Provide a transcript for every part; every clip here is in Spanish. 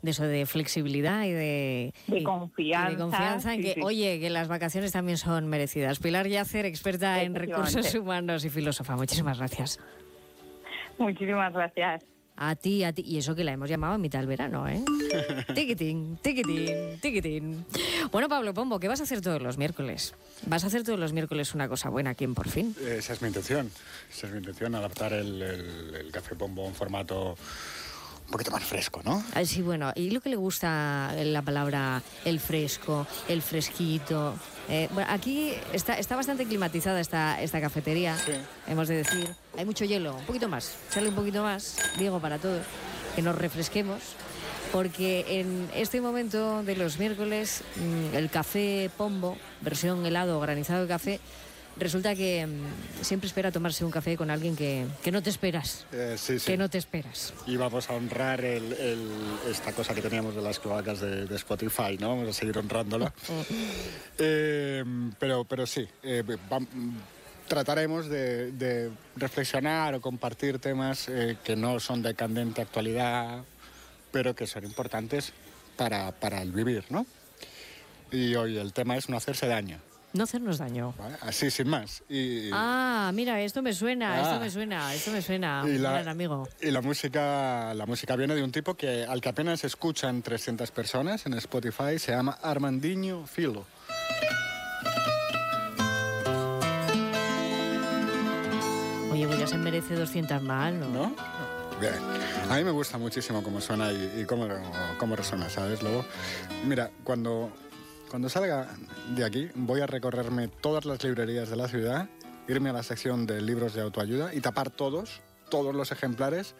de eso, de flexibilidad y de confianza. Y de confianza en que, oye, que las vacaciones también son merecidas. Pilar Yacer, experta en recursos humanos y filósofa. Muchísimas gracias. Muchísimas gracias. A ti. Y eso que la hemos llamado a mitad del verano, ¿eh? Tiquitín, tiquitín, tiquitín. Bueno, Pablo Pombo, ¿qué vas a hacer todos los miércoles? ¿Vas a hacer todos los miércoles una cosa buena aquí en Por Fin? Esa es mi intención. Adaptar el Café Pombo a un formato un poquito más fresco, ¿no? Sí, bueno, y lo que le gusta la palabra el fresco, el fresquito. Bueno, aquí está bastante climatizada esta cafetería, sí. Hemos de decir. Hay mucho hielo, un poquito más, sale un poquito más, Diego, para todos, que nos refresquemos, porque en este momento de los miércoles, el Café Pombo, versión helado o granizado de café, resulta que siempre espera tomarse un café con alguien que no te esperas. Sí. Que no te esperas. Y vamos a honrar esta cosa que teníamos de las cloacas de Spotify, ¿no? Vamos a seguir honrándola. Pero sí, trataremos de reflexionar o compartir temas que no son de candente actualidad, pero que son importantes para el vivir, ¿no? Y hoy el tema es no hacerse daño. No hacernos daño. ¿Vale? Así, sin más. Mira, esto me suena. Gran amigo. Y la música viene de un tipo al que apenas escuchan 300 personas en Spotify. Se llama Armandinho Filo. Oye, pues ya se merece 200 más, ¿no? ¿No? Bien. A mí me gusta muchísimo cómo suena y cómo resuena, ¿sabes? Luego, mira, Cuando salga de aquí, voy a recorrerme todas las librerías de la ciudad, irme a la sección de libros de autoayuda y tapar todos los ejemplares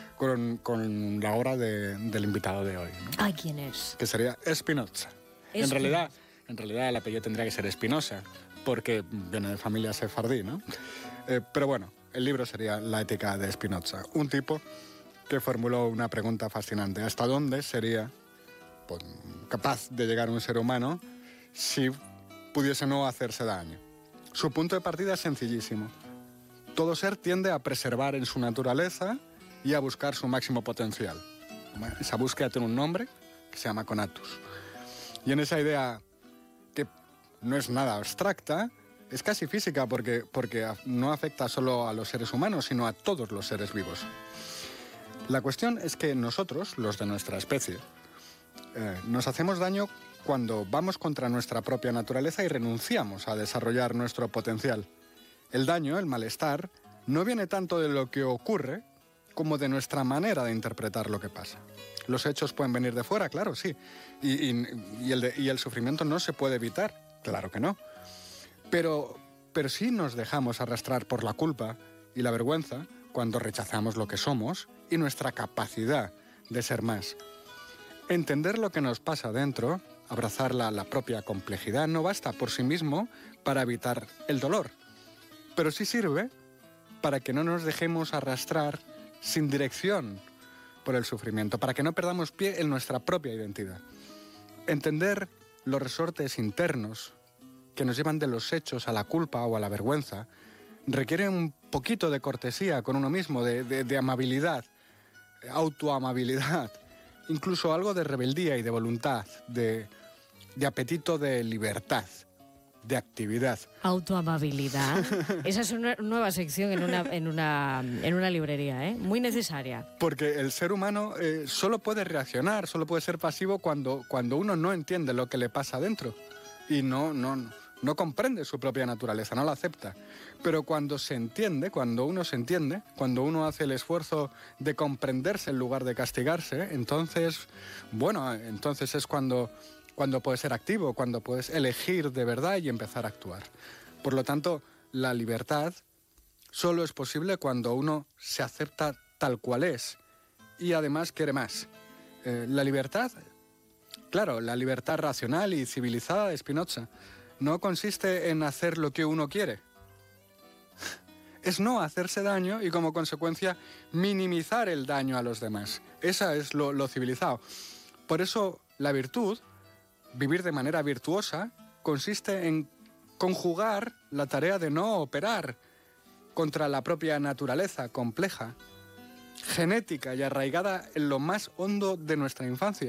con la obra del invitado de hoy, ¿no? ¿A quién es? Que sería Spinoza. En realidad el apellido tendría que ser Espinosa, porque viene de familia sefardí, ¿no? Pero bueno, el libro sería La ética de Spinoza. Un tipo que formuló una pregunta fascinante. ¿Hasta dónde sería capaz de llegar un ser humano si pudiese no hacerse daño? Su punto de partida es sencillísimo. Todo ser tiende a preservar en su naturaleza y a buscar su máximo potencial. Esa búsqueda tiene un nombre que se llama conatus. Y en esa idea, que no es nada abstracta, es casi física porque no afecta solo a los seres humanos, sino a todos los seres vivos. La cuestión es que nosotros, los de nuestra especie, nos hacemos daño cuando vamos contra nuestra propia naturaleza y renunciamos a desarrollar nuestro potencial. El daño, el malestar, no viene tanto de lo que ocurre como de nuestra manera de interpretar lo que pasa. Los hechos pueden venir de fuera, claro, sí. Y el sufrimiento no se puede evitar, claro que no. Pero sí nos dejamos arrastrar por la culpa y la vergüenza cuando rechazamos lo que somos y nuestra capacidad de ser más. Entender lo que nos pasa dentro, abrazar la propia complejidad, no basta por sí mismo para evitar el dolor, pero sí sirve para que no nos dejemos arrastrar sin dirección por el sufrimiento, para que no perdamos pie en nuestra propia identidad. Entender los resortes internos que nos llevan de los hechos a la culpa o a la vergüenza requiere un poquito de cortesía con uno mismo, de amabilidad, autoamabilidad, incluso algo de rebeldía y de voluntad, de apetito de libertad, de actividad. Autoamabilidad. Esa es una nueva sección en una librería, ¿eh? Muy necesaria. Porque el ser humano solo puede reaccionar, solo puede ser pasivo cuando uno no entiende lo que le pasa dentro y no comprende su propia naturaleza, no la acepta. Pero cuando uno se entiende, cuando uno hace el esfuerzo de comprenderse en lugar de castigarse, entonces es cuando puedes ser activo, cuando puedes elegir de verdad y empezar a actuar. Por lo tanto, la libertad solo es posible cuando uno se acepta tal cual es y además quiere más. La libertad racional y civilizada de Spinoza no consiste en hacer lo que uno quiere. Es no hacerse daño y, como consecuencia, minimizar el daño a los demás. Esa es lo civilizado. Por eso, la virtud, vivir de manera virtuosa, consiste en conjugar la tarea de no operar contra la propia naturaleza compleja, genética y arraigada en lo más hondo de nuestra infancia.